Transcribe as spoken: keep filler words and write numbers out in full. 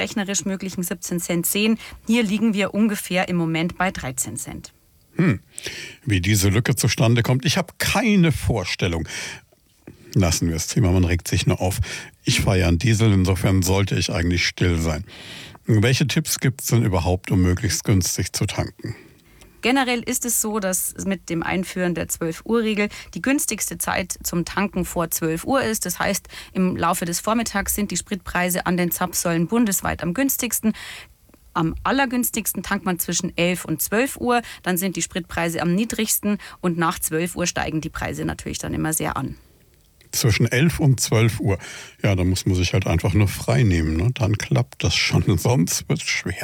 rechnerisch möglichen siebzehn Cent sehen. Hier liegen wir ungefähr im Moment bei dreizehn Cent. Hm. Wie diese Lücke zustande kommt, ich habe keine Vorstellung. Lassen wir das Thema, man regt sich nur auf. Ich fahre ja einen Diesel, insofern sollte ich eigentlich still sein. Welche Tipps gibt es denn überhaupt, um möglichst günstig zu tanken? Generell ist es so, dass mit dem Einführen der zwölf-Uhr-Regel die günstigste Zeit zum Tanken vor zwölf Uhr ist. Das heißt, im Laufe des Vormittags sind die Spritpreise an den Zapfsäulen bundesweit am günstigsten. Am allergünstigsten tankt man zwischen elf und zwölf Uhr. Dann sind die Spritpreise am niedrigsten und nach zwölf Uhr steigen die Preise natürlich dann immer sehr an. Zwischen elf und zwölf Uhr. Ja, da muss man sich halt einfach nur frei nehmen, ne? Dann klappt das schon, sonst wird es schwer.